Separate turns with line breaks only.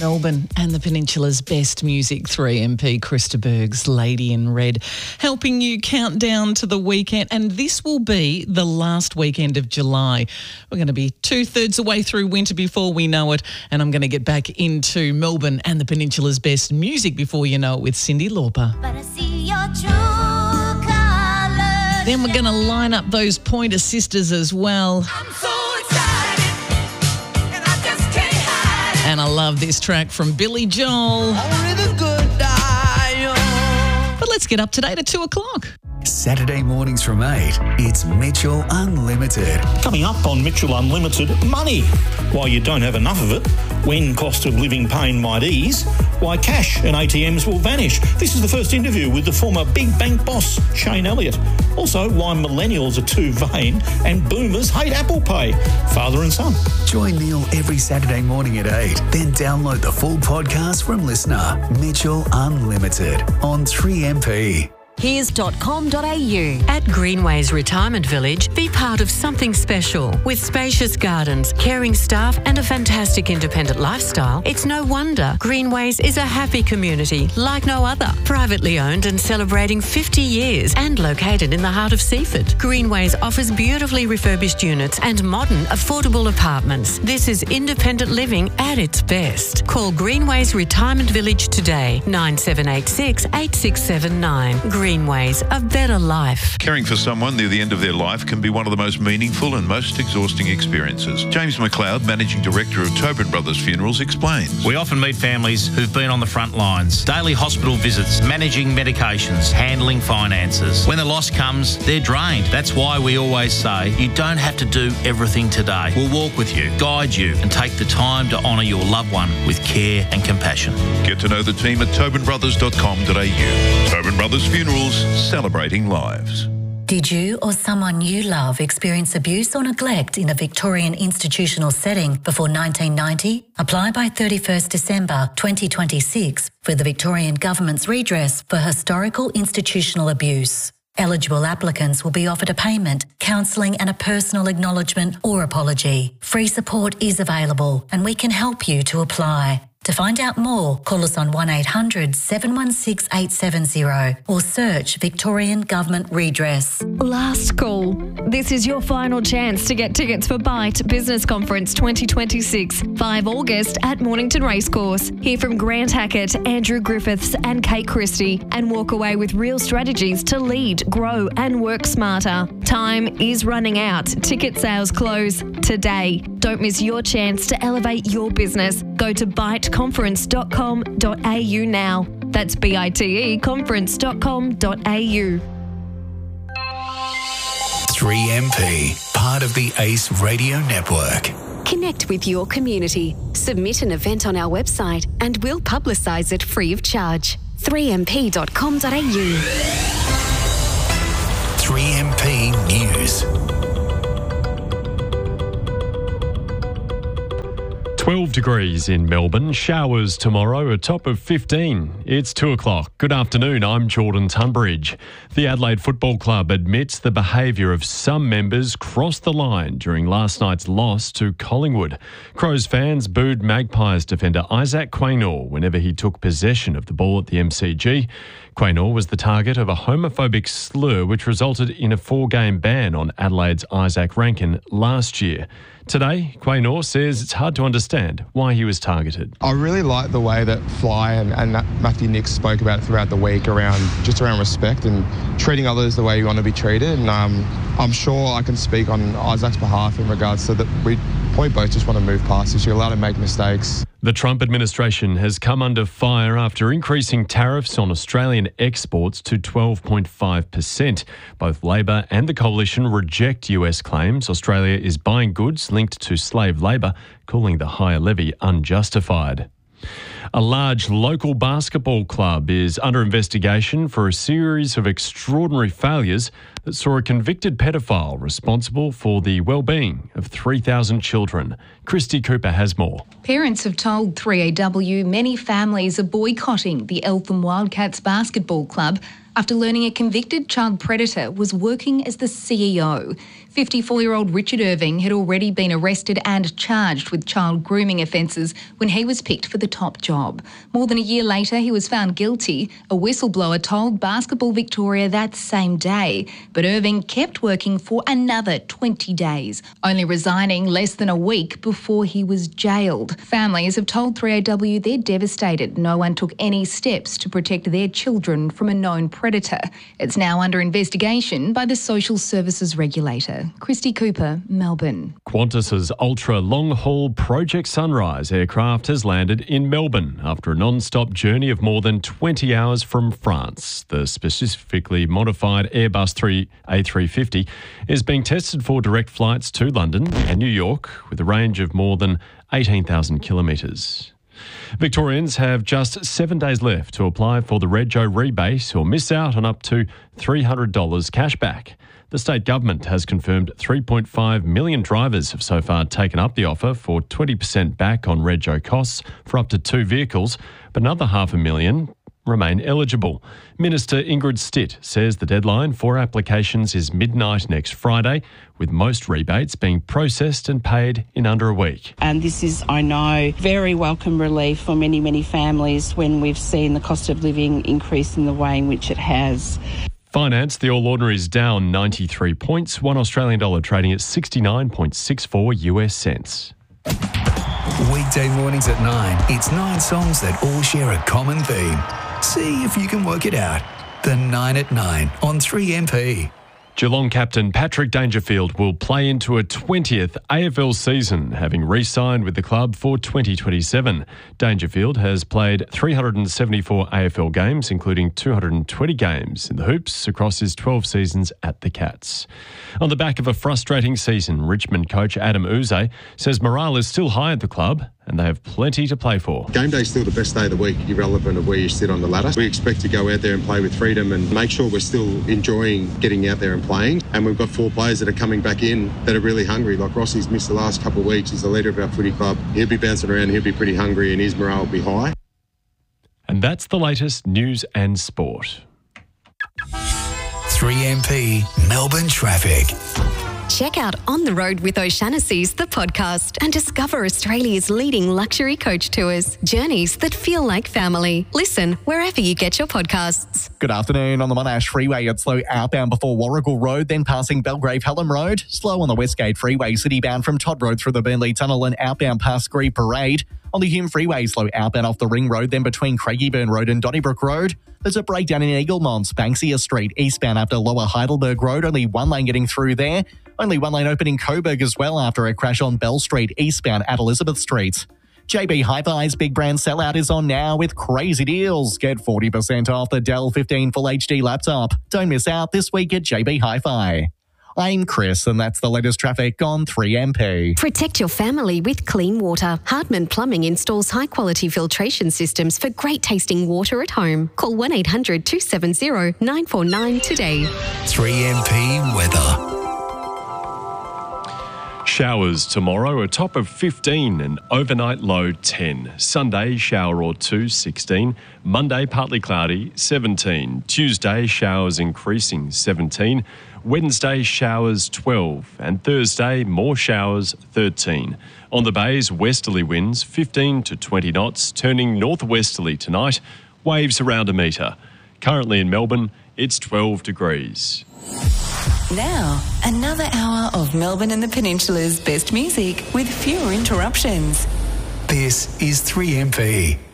Melbourne and the Peninsula's best music, 3MP, Krista Berg's Lady in Red, helping you count down to the weekend. And this will be the last weekend of July. We're going to be 2/3 away through winter before we know it. And I'm going to get back into Melbourne and the Peninsula's best music before you know it with Cyndi Lauper.
But I see your true colours.
Then we're going to line up those Pointer Sisters as well.
I'm so excited, and I just can't hide it.
And I love this track from Billy Joel.
Only the good die young.
But let's get up to date at 2 o'clock.
Saturday mornings from 8, it's Mitchell Unlimited.
Coming up on Mitchell Unlimited, money. Why you don't have enough of it, when cost of living pain might ease, why cash and ATMs will vanish. This is the first interview with the former big bank boss, Shane Elliott. Also, why millennials are too vain and boomers hate Apple Pay. Father and son.
Join Neil every Saturday morning at 8. Then download the full podcast from Listener. Mitchell Unlimited on 3MP.
Here's.com.au. At Greenways Retirement Village, be part of something special. With spacious gardens, caring staff and a fantastic independent lifestyle, it's no wonder Greenways is a happy community like no other. Privately owned and celebrating 50 years and located in the heart of Seaford. Greenways offers beautifully refurbished units and modern, affordable apartments. This is independent living at its best. Call Greenways Retirement Village today, 9786 8679. Greenways, a better life.
Caring for someone near the end of their life can be one of the most meaningful and most exhausting experiences. James McLeod, Managing Director of Tobin Brothers Funerals, explains.
We often meet families who've been on the front lines, daily hospital visits, managing medications, handling finances. When the loss comes, they're drained. That's why we always say you don't have to do everything today. We'll walk with you, guide you, and take the time to honour your loved one with care and compassion.
Get to know the team at tobinbrothers.com.au. Tobin Brothers Funerals, celebrating lives.
Did you or someone you love experience abuse or neglect in a Victorian institutional setting before 1990? Apply by 31st December 2026 for the Victorian Government's redress for historical institutional abuse. Eligible applicants will be offered a payment, counselling and a personal acknowledgement or apology. Free support is available and we can help you to apply. To find out more, call us on 1800 716 870 or search Victorian Government Redress.
Last call. This is your final chance to get tickets for Byte Business Conference 2026, 5 August at Mornington Racecourse. Hear from Grant Hackett, Andrew Griffiths and Kate Christie and walk away with real strategies to lead, grow and work smarter. Time is running out. Ticket sales close today. Don't miss your chance to elevate your business. Go to biteconference.com.au now. That's biteconference.com.au.
3MP, part of the ACE Radio Network.
Connect with your community. Submit an event on our website and we'll publicise it free of charge. 3mp.com.au.
3MP News.
12 degrees in Melbourne, showers tomorrow, a top of 15. It's 2 o'clock. Good afternoon, I'm Jordan Tunbridge. The Adelaide Football Club admits the behaviour of some members crossed the line during last night's loss to Collingwood. Crows fans booed Magpies defender Isaac Quaynor whenever he took possession of the ball at the MCG. Quaynor was the target of a homophobic slur which resulted in a 4-game ban on Adelaide's Isaac Rankin last year. Today, Quaynor says it's hard to understand why he was targeted.
I really like the way that Fly and Matthew Nicks spoke about it throughout the week around respect and treating others the way you want to be treated. And I'm sure I can speak on Isaac's behalf in regards to that we probably both just want to move past this. You're allowed to make mistakes.
The Trump administration has come under fire after increasing tariffs on Australian exports to 12.5%. Both Labor and the Coalition reject US claims Australia is buying goods linked to slave labour, calling the higher levy unjustified. A large local basketball club is under investigation for a series of extraordinary failures that saw a convicted pedophile responsible for the well-being of 3,000 children. Christy Cooper has more.
Parents have told 3AW many families are boycotting the Eltham Wildcats Basketball Club after learning a convicted child predator was working as the CEO. 54-year-old Richard Irving had already been arrested and charged with child grooming offences when he was picked for the top job. More than a year later, he was found guilty. A whistleblower told Basketball Victoria that same day. But Irving kept working for another 20 days, only resigning less than a week before he was jailed. Families have told 3AW they're devastated. No one took any steps to protect their children from a known predator. It's now under investigation by the Social Services Regulator. Christy Cooper, Melbourne.
Qantas's ultra long-haul Project Sunrise aircraft has landed in Melbourne after a non-stop journey of more than 20 hours from France. The specifically modified Airbus A350 is being tested for direct flights to London and New York with a range of more than 18,000 kilometres. Victorians have just 7 days left to apply for the Rego rebate or miss out on up to $300 cash back. The state government has confirmed 3.5 million drivers have so far taken up the offer for 20% back on Rego costs for up to 2 vehicles, but another 500,000 remain eligible. Minister Ingrid Stitt says the deadline for applications is midnight next Friday, with most rebates being processed and paid in under a week.
And this is, I know, very welcome relief for many, many families when we've seen the cost of living increase in the way in which it has.
Finance, the All Ordinaries down 93 points, $1 Australian dollar trading at 69.64 US cents.
Weekday mornings at 9, it's 9 songs that all share a common theme. See if you can work it out. The 9 at 9 on 3MP.
Geelong captain Patrick Dangerfield will play into a 20th AFL season, having re-signed with the club for 2027. Dangerfield has played 374 AFL games, including 220 games in the Hoops across his 12 seasons at the Cats. On the back of a frustrating season, Richmond coach Adam Uze says morale is still high at the club and they have plenty to play for.
Game day is still the best day of the week, irrelevant of where you sit on the ladder. We expect to go out there and play with freedom and make sure we're still enjoying getting out there and playing. And we've got 4 players that are coming back in that are really hungry. Like Rossi's missed the last couple of weeks. He's the leader of our footy club. He'll be bouncing around, he'll be pretty hungry and his morale will be high.
And that's the latest news and sport.
3MP Melbourne Traffic.
Check out On the Road with O'Shanassy's, the podcast, and discover Australia's leading luxury coach tours. Journeys that feel like family. Listen wherever you get your podcasts.
Good afternoon. On the Monash Freeway, it's slow outbound before Warrigal Road, then passing Belgrave Helen Road. Slow on the Westgate Freeway, citybound from Todd Road through the Burnley Tunnel and outbound past Grieve Parade. On the Hume Freeway, slow outbound off the Ring Road, then between Craigieburn Road and Donnybrook Road. There's a breakdown in Eaglemont's Banksia Street, eastbound after Lower Heidelberg Road. Only one lane getting through there. Only one lane open in Coburg as well after a crash on Bell Street, eastbound at Elizabeth Street. JB Hi-Fi's big brand sellout is on now with crazy deals. Get 40% off the Dell 15 Full HD laptop. Don't miss out this week at JB Hi-Fi. I'm Chris, and that's the latest traffic on 3MP.
Protect your family with clean water. Hardman Plumbing installs high-quality filtration systems for great-tasting water at home. Call 1-800-270-949 today.
3MP weather.
Showers tomorrow, a top of 15 and overnight low 10. Sunday, shower or two, 16. Monday, partly cloudy, 17. Tuesday, showers increasing, 17. Wednesday, showers 12. And Thursday, more showers, 13. On the bays, westerly winds 15 to 20 knots, turning northwesterly tonight, waves around a metre. Currently in Melbourne, it's 12 degrees.
Now, another hour of Melbourne and the Peninsula's best music with fewer interruptions.
This is 3MP.